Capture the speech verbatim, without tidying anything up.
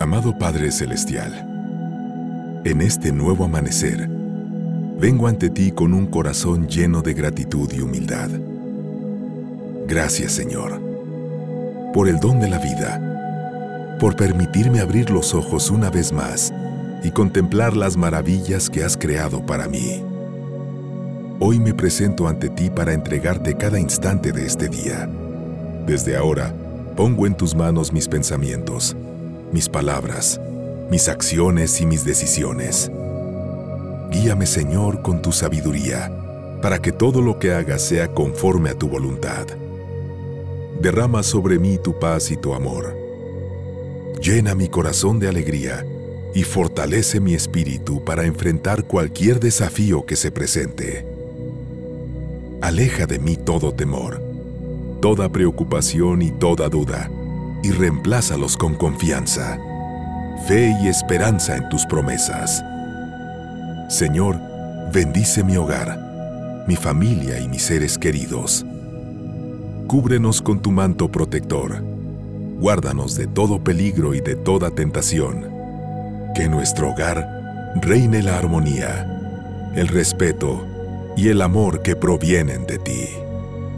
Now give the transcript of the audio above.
Amado Padre Celestial, en este nuevo amanecer, vengo ante ti con un corazón lleno de gratitud y humildad. Gracias, Señor, por el don de la vida, por permitirme abrir los ojos una vez más y contemplar las maravillas que has creado para mí. Hoy me presento ante ti para entregarte cada instante de este día. Desde ahora, pongo en tus manos mis pensamientos, mis palabras, mis acciones y mis decisiones. Guíame, Señor, con tu sabiduría, para que todo lo que haga sea conforme a tu voluntad. Derrama sobre mí tu paz y tu amor. Llena mi corazón de alegría y fortalece mi espíritu para enfrentar cualquier desafío que se presente. Aleja de mí todo temor, toda preocupación y toda duda, y reemplázalos con confianza, fe y esperanza en tus promesas. Señor, bendice mi hogar, mi familia y mis seres queridos. Cúbrenos con tu manto protector. Guárdanos de todo peligro y de toda tentación. Que en nuestro hogar reine la armonía, el respeto y el amor que provienen de ti.